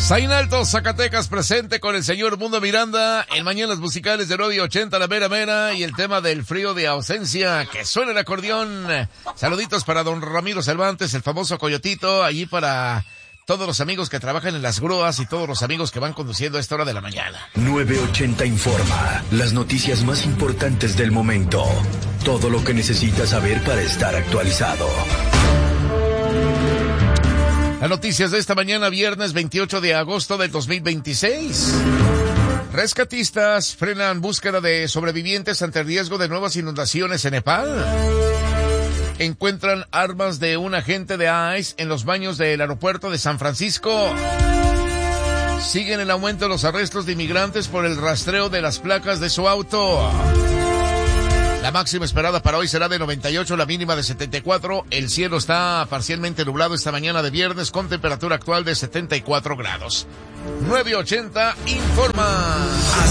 Zainalto, Zacatecas, presente con el señor Mundo Miranda en Mañanas Musicales de 9:80, la mera mera, y el tema del frío de ausencia, que suena el acordeón. Saluditos para don Ramiro Cervantes, el famoso Coyotito, allí para todos los amigos que trabajan en las grúas y todos los amigos que van conduciendo a esta hora de la mañana. 980 informa, las noticias más importantes del momento. Todo lo que necesitas saber para estar actualizado. Las noticias de esta mañana, viernes 28 de agosto del 2026. Rescatistas frenan búsqueda de sobrevivientes ante riesgo de nuevas inundaciones en Nepal. Encuentran armas de un agente de ICE en los baños del aeropuerto de San Francisco. Siguen el aumento de los arrestos de inmigrantes por el rastreo de las placas de su auto. La máxima esperada para hoy será de 98, la mínima de 74. El cielo está parcialmente nublado esta mañana de viernes con temperatura actual de 74 grados. 980 informa.